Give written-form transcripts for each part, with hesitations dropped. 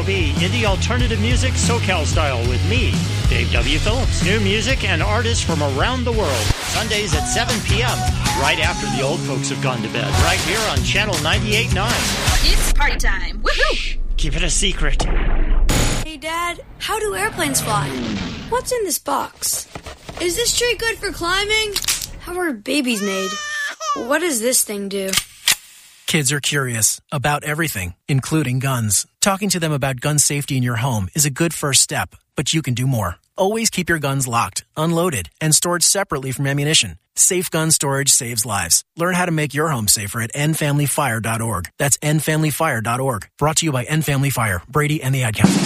WIOB, indie alternative music, SoCal style with me, Dave W. Phillips. New music and artists from around the world. Sundays at 7 p.m., right after the old folks have gone to bed. Right here on Channel 98.9. It's party time. Woohoo! Keep it a secret. Hey, Dad, how do airplanes fly? What's in this box? Is this tree good for climbing? How are babies made? What does this thing do? Kids are curious about everything, including guns. Talking to them about gun safety in your home is a good first step, but you can do more. Always keep your guns locked, unloaded, and stored separately from ammunition. Safe gun storage saves lives. Learn how to make your home safer at endfamilyfire.org. That's endfamilyfire.org. Brought to you by End Family Fire, Brady, and the Ad Council.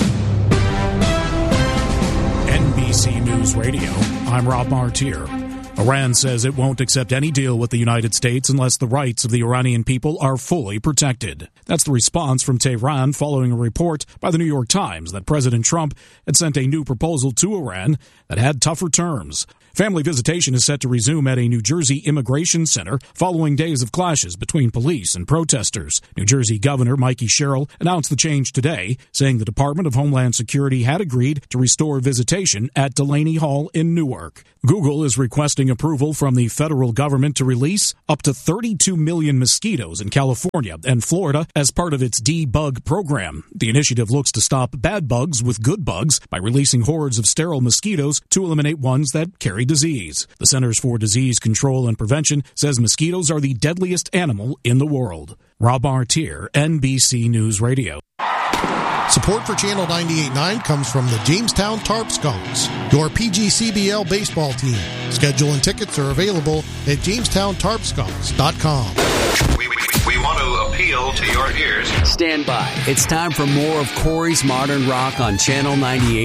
NBC News Radio, I'm Rob Martier. Iran says it won't accept any deal with the United States unless the rights of the Iranian people are fully protected. That's the response from Tehran following a report by the New York Times that President Trump had sent a new proposal to Iran that had tougher terms. Family visitation is set to resume at a New Jersey immigration center following days of clashes between police and protesters. New Jersey Governor Mikey Sherrill announced the change today, saying the Department of Homeland Security had agreed to restore visitation at Delaney Hall in Newark. Google is requesting approval from the federal government to release up to 32 million mosquitoes in California and Florida as part of its debug program. The initiative looks to stop bad bugs with good bugs by releasing hordes of sterile mosquitoes to eliminate ones that carry disease. The Centers for Disease Control and Prevention says mosquitoes are the deadliest animal in the world. Rob Martier, NBC News Radio. Support for Channel 98.9 comes from the Jamestown Tarp Skunks, your PGCBL baseball team. Schedule and tickets are available at JamestownTarpSkunks.com. We want to appeal to your ears. Stand by. It's time for more of Corey's Modern Rock on Channel 98.